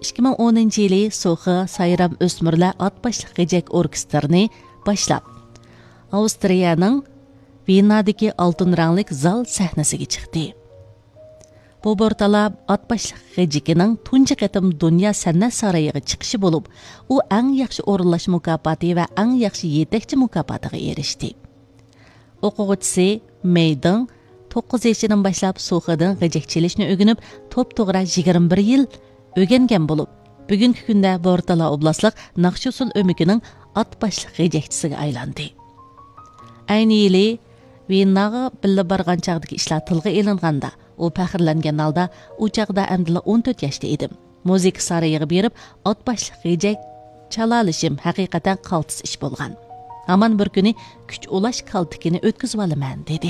2010 yılı Soxi Sayram Ösmürlər at başlıq gecək orkestrini başlap, Avstriyanın Vinadagi altın ranglik zal səhnəsiga chiqdi. Bu bortalab at başlıq gecəkining tunji qatim Dünya Sənət Sarayıga chiqishi bo'lib, u eng yaxshi o'rinlash mukofoti va eng yaxshi yetakchi mukofotiga erishdi. O'quvchisi Maydan 9 yaşından başlap Soxidan gecek çelişni ögünüp top-to'g'ri 21 yıl ögengen bo'lib, bugungi kunda Bortala oblastlik Naqshusul ömükining at başlıq gecekchisiga aylandi. Ayni yili Viennaga billa bargan chaqdagi ishlar tilga elinganda, u faxrlangan holda u chaqda amdila 14 yoshda edim. Muzika sarayiga berib, at başlıq gecek çalalishim haqiqatan qaltis ish bo'lgan. Aman bir kuni kuch ulash kaltikini o'tkazib olaman dedi.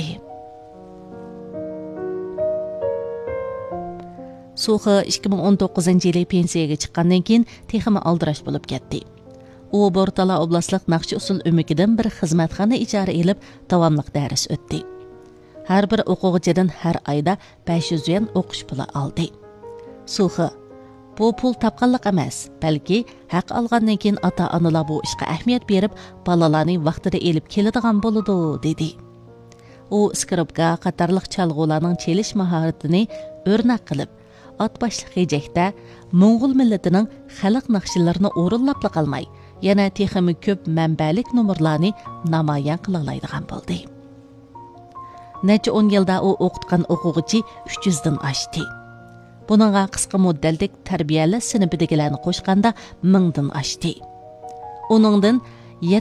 Soxi 2019 yılı pensiyaga chiqqandan keyin texmi aldirash bo'lib ketdi. U Bortala oblastlik Naqshusul ömükidan bir xizmatxona ijara elib davomliq dars o'tdi. Har bir o'quvchidan har oyda 500 yuan o'qish puli oldi. Soxi bu pul topqanlik emas, balki haq olgandan keyin ota-onalar bu ishga ahamiyat berib, balalarni vaqtida elib keladigan bo'ladi dedi. U skripka qatorliq chalg'ularning chelish mahoratini o'rnak qilib, at başlıq gecəkdə Moğol millətinin xalq naqşlarını o'rinlab qalmay, yana texmi ko'p manbalik numurlarni namoyon qilaydigan bo'ldi. Necha 10 yilda u o'qitgan o'quvchi 300 dan oshdi. Buningga qisqa muddatlik tarbiyalash sinfidagilarni qo'shganda 1000 dan oshdi. Uningdan